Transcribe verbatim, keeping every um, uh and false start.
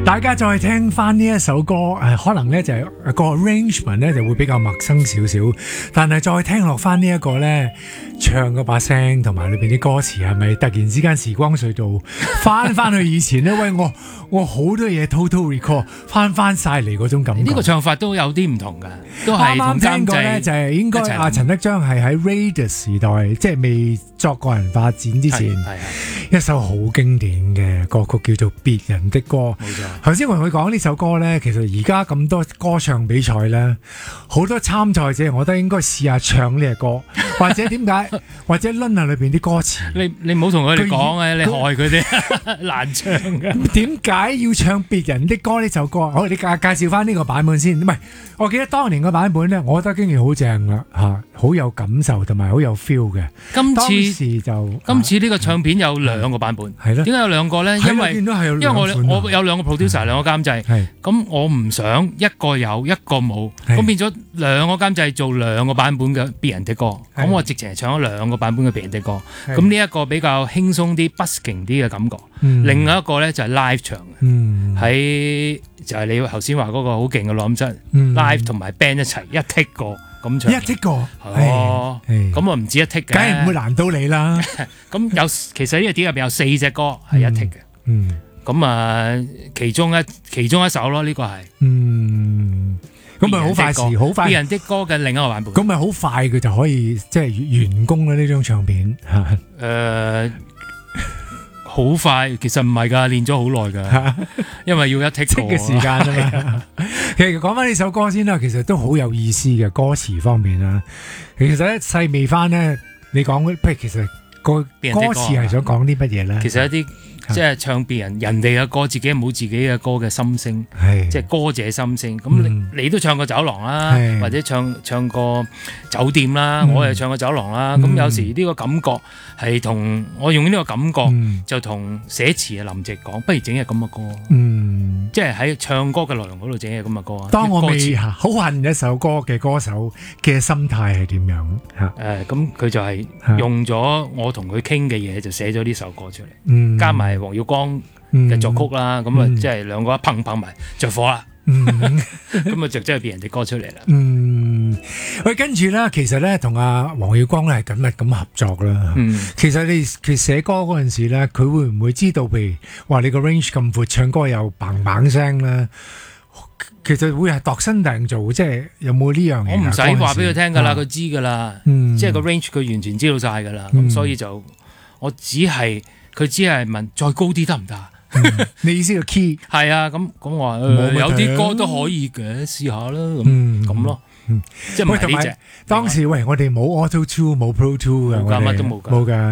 大家再聽翻呢一首歌，誒可能咧就係個 arrangement 咧就會比較陌生少少，但係再聽落翻呢一個咧唱嗰把聲同埋裏邊啲歌詞係咪突然之間時光隧道翻翻去以前咧？喂，我我好多嘢 total recall 翻翻晒嚟嗰種感覺。 呢個唱法都有啲唔同㗎，都係啱啱聽過咧，就係應該阿陳德章係喺 Raidas 時代，即係未作個人發展之前，一首好經典嘅歌曲叫做《別人的歌》。冇錯。頭先我同佢講呢首歌咧，其實而家咁多歌唱比賽咧，好多參賽者，我覺得應該試下唱呢隻歌，或者點解，或者攆下裏邊啲歌詞。 你你唔好同佢哋講啊，你害佢哋難唱嘅。 點解要唱別人的歌呢首歌？好，你介介紹翻呢個版本先。唔係，我記得當年個版本咧，我覺得經已好正啦，嚇，好有感受同埋好有 feel 嘅。 今次當時就今次呢個唱片有兩個版本， 係咯。 點解有兩個咧？因為因為我我有兩個 producer 兩個監製，咁我唔想一個有一個冇，咁變咗兩個監製做兩個版本嘅別人的歌，咁我直情係唱咗兩個版本嘅別人的歌，咁呢一個比較輕鬆啲、busking 啲嘅感覺，另外一個咧就係 live 唱嘅，喺就係你頭先話嗰個好勁嘅錄音室 live 同埋 band 一齊一 take 過咁唱， 一 take 過， 哦，咁啊唔止一 take 嘅， 梗係唔會難到你啦。 咁有其實呢個碟入邊有四隻歌係一 take 嘅， 嗯， 咁啊其中一其中一首咯，呢個係， 嗯，咁咪好快時，好快。 別人的歌嘅另一個版本， 咁咪好快佢就可以即係完工啦呢張唱片嚇。 誒。好快，其實唔係㗎，練咗好耐㗎，因為要一 take 嘅時間啊嘛。其實講翻呢首歌先啦，其實都好有意思嘅歌詞方面啦。其實咧細味翻咧，你講譬如其實個歌詞係想講啲乜嘢咧？ 其實一啲即係唱別人人哋嘅歌，自己冇自己嘅歌嘅心聲，即係歌者心聲。咁你你都唱過酒廊啦，或者唱唱過酒店啦，我又唱過酒廊啦。咁有時呢個感覺係同我用呢個感覺就同寫詞嘅林夕講，不如整隻咁嘅歌。嗯，即係喺唱歌嘅內容嗰度整隻咁嘅歌。 當我未好恨一首歌嘅歌手嘅心態係點樣？嚇誒，咁佢就係用咗我同佢傾嘅嘢，就寫咗呢首歌出嚟，加埋黃耀光嘅作曲啦，咁啊、嗯、即係兩個一砰砰埋着火啦，咁啊就真係變人哋歌出嚟啦。嗯， 喂，跟住咧，其實咧同阿黃耀光咧係緊密咁合作啦。嗯，其實你其實寫歌嗰陣時咧，佢會唔會知道譬如話你個 range 咁闊，唱歌又嘭嘭聲咧？其實會係度身訂造，即係有冇呢樣嘢？ 我唔使話俾佢聽噶啦，佢、啊、知噶啦，嗯、即係個 range 佢完全知道晒噶啦，咁、嗯、所以就我只係。佢只係問再高啲得唔得？ 你意思個 key 係啊，咁咁我話有啲歌都可以嘅，試下啦，咁咁咯，即係唔係呢隻？ 當時喂，我哋冇 Auto Two 冇 Pro Two 嘅， 冇㗎，乜都冇㗎， 冇㗎。